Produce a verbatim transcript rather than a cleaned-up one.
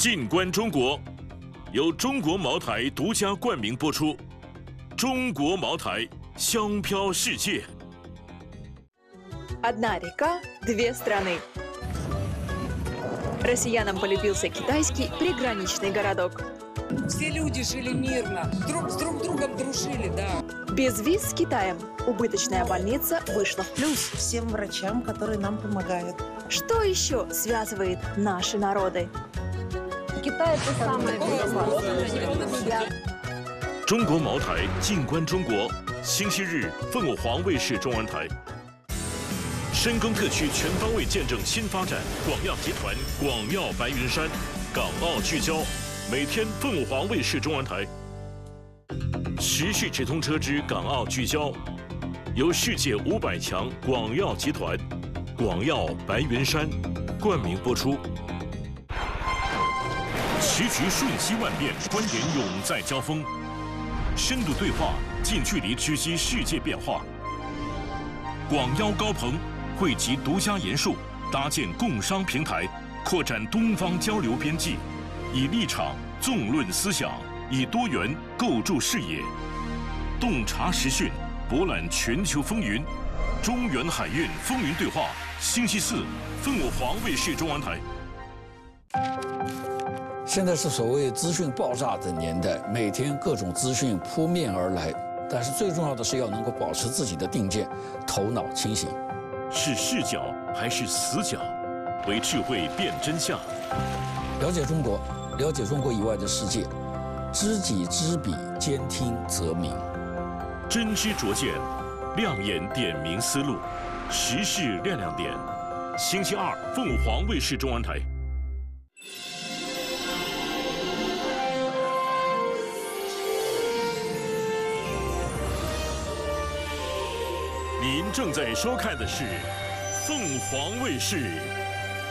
静观中国，由中国茅台独家冠名播出。中国茅台，香飘世界。 Одна река, две страны. Россиянам полюбился китайский приграничный городок. Все люди жили мирно, друг с друг другом дружили, да. Без виз с Китаем убыточная больница вышла в плюс. Всем врачам, которые нам помогают. Что еще связывает наши народы? Китай это самое безопасное. 中国茅台，静观中国。星期日，凤凰卫视中文台。 深耕特区全方位见证新发展，广药集团、广药白云山，港澳聚焦，每天凤凰卫视中文台。时事直通车之港澳聚焦，由世界五百强广药集团、广药白云山冠名播出。时局瞬息万变，观点永在交锋，深度对话，近距离直击世界变化。广药高朋。 汇集独家研述，搭建共商平台，扩展东方交流边际，以立场纵论思想，以多元构筑视野，洞察时讯，博览全球风云。中原海运风云对话，星期四，凤凰卫视中文台。 现在是所谓资讯爆炸的年代，每天各种资讯扑面而来，但是最重要的是要能够保持自己的定见，头脑清醒。 是视角还是死角？为智慧辨真相。 了解中国，了解中国以外的世界，知己知彼，兼听则明。 真知灼见，亮眼点明思路，时事亮亮点。星期二，凤凰卫视中文台。您正在收看的是凤凰卫视